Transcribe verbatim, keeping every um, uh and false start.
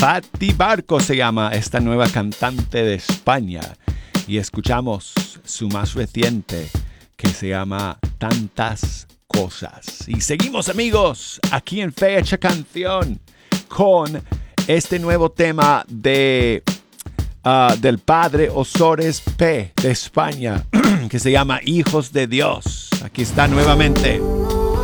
Fati Barco se llama esta nueva cantante de España. Y escuchamos su más reciente, que se llama Tantas Cosas. Y seguimos, amigos, aquí en Fecha Canción con este nuevo tema de uh, del padre Ozores P de España, que se llama Hijos de Dios. Aquí está nuevamente.